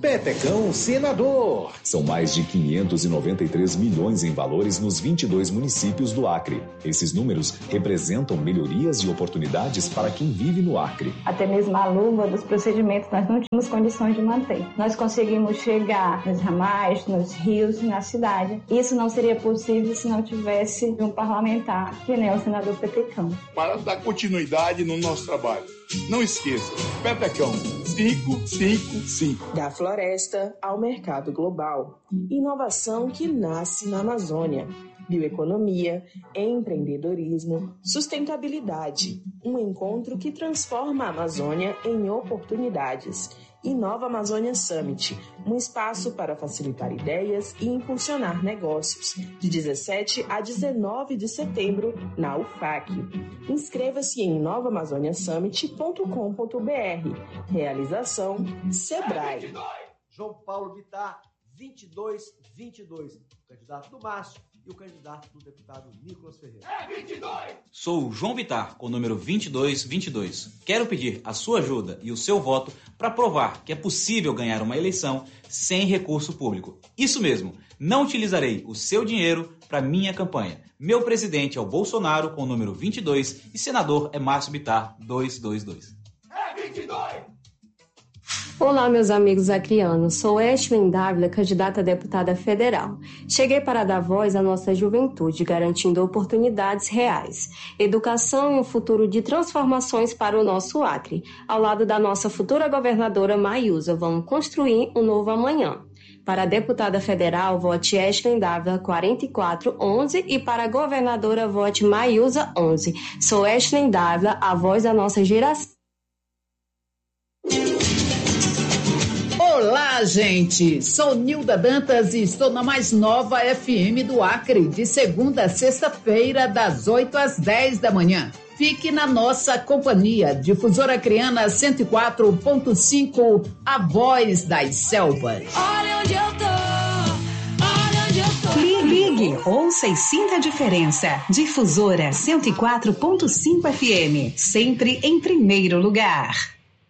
Petecão Senador. São mais de 593 milhões em valores nos 22 municípios do Acre. Esses números representam melhorias e oportunidades para quem vive no Acre. Até mesmo a luva dos procedimentos nós não tínhamos condições de manter. Nós conseguimos chegar nos ramais, nos rios, na cidade. Isso não seria possível se não tivesse um parlamentar que nem o senador Petecão. Para dar continuidade no nosso trabalho. Não esqueça, Petecão 555. Da floresta ao mercado global. Inovação que nasce na Amazônia. Bioeconomia, empreendedorismo, sustentabilidade. Um encontro que transforma a Amazônia em oportunidades. Inova Amazônia Summit, um espaço para facilitar ideias e impulsionar negócios, de 17 a 19 de setembro, na UFAC. Inscreva-se em novaamazoniasummit.com.br. Realização Sebrae. João Paulo Bittar, 2222, o candidato do Márcio e o candidato do deputado Nicolas Ferreira. É 22! Sou o João Bittar, com o número 2222. Quero pedir a sua ajuda e o seu voto para provar que é possível ganhar uma eleição sem recurso público. Isso mesmo, não utilizarei o seu dinheiro para minha campanha. Meu presidente é o Bolsonaro, com o número 22, e senador é Márcio Bittar, 222. É 22! Olá, meus amigos acrianos. Sou Eshlin Dávila, candidata a deputada federal. Cheguei para dar voz à nossa juventude, garantindo oportunidades reais, educação e um futuro de transformações para o nosso Acre. Ao lado da nossa futura governadora Maiusa, vamos construir um novo amanhã. Para a deputada federal, vote Eshlin Dávila 4411 e para a governadora, vote Maiusa 11. Sou Eshlin Dávila, a voz da nossa geração. Olá, gente! Sou Nilda Dantas e estou na mais nova FM do Acre, de segunda a sexta-feira, das 8 às 10 da manhã. Fique na nossa companhia, Difusora Acreana 104.5, a voz das selvas. Olha onde eu tô, olha onde eu tô. Ligue, ouça e sinta a diferença. Difusora 104.5 FM, sempre em primeiro lugar.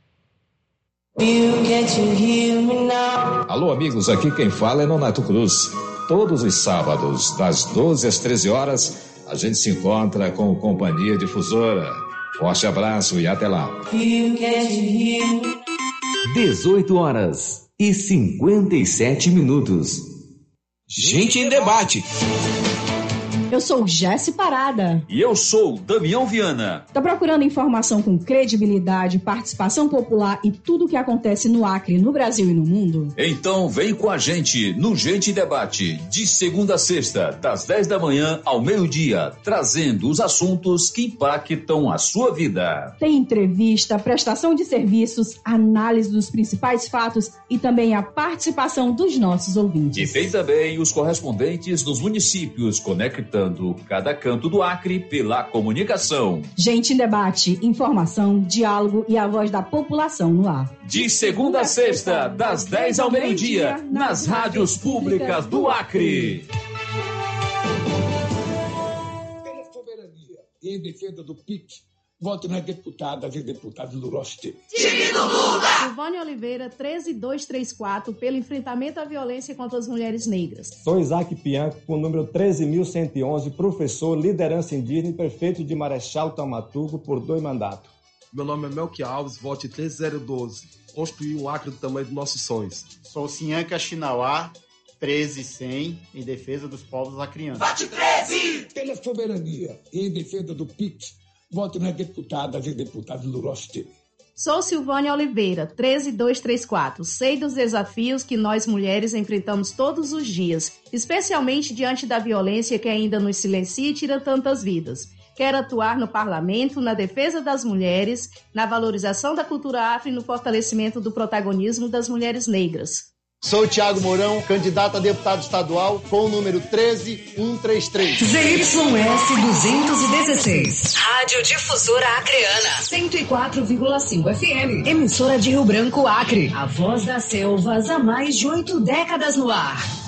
Alô, amigos, aqui quem fala é Nonato Cruz. Todos os sábados, das 12 às 13 horas, a gente se encontra com Companhia Difusora. Forte abraço e até lá. 18h57. Gente em Debate. Eu sou Jéssica Parada. E eu sou Damião Viana. Tá procurando informação com credibilidade, participação popular e tudo o que acontece no Acre, no Brasil e no mundo? Então vem com a gente no Gente em Debate, de segunda a sexta, das 10 da manhã ao meio-dia, trazendo os assuntos que impactam a sua vida. Tem entrevista, prestação de serviços, análise dos principais fatos e também a participação dos nossos ouvintes. E tem também os correspondentes dos municípios, conectando cada canto do Acre pela comunicação. Gente em Debate, informação, diálogo e a voz da população no ar. De segunda a sexta, das 10 ao meio-dia, nas rádios públicas do Acre. Pela soberania e em defesa do PIC, voto nas deputadas e deputados do Roste. Time do Lula! Silvânia Oliveira, 13234, pelo enfrentamento à violência contra as mulheres negras. Sou Isaac Pianco, com o número 13.111, professor, liderança indígena e prefeito de Marechal Taumaturgo por 2 mandatos. Meu nome é Melqui Alves, vote 13012. Construir um Acre do tamanho dos nossos sonhos. Sou Sinhanca Xinauá, 13100, em defesa dos povos acrianos. Vote 13! Pela soberania e em defesa do PIC, voto nas deputadas e deputados do Roste. Sou Silvânia Oliveira, 13234. Sei dos desafios que nós mulheres enfrentamos todos os dias, especialmente diante da violência que ainda nos silencia e tira tantas vidas. Quero atuar no parlamento, na defesa das mulheres, na valorização da cultura afro e no fortalecimento do protagonismo das mulheres negras. Sou Thiago Mourão, candidato a deputado estadual com o número 13133. ZYS 216. Rádio Difusora Acreana. 104,5 FM. Emissora de Rio Branco, Acre. A voz das selvas há mais de 8 décadas no ar.